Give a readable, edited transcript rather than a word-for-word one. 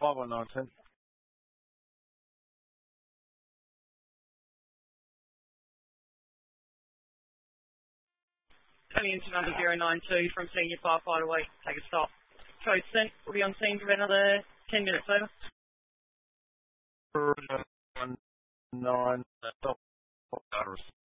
5119. Coming into number 092 from Senior Firefighter Way, take a stop. Code sent, we'll be on scene for about another 10 minutes, over. 9, stop.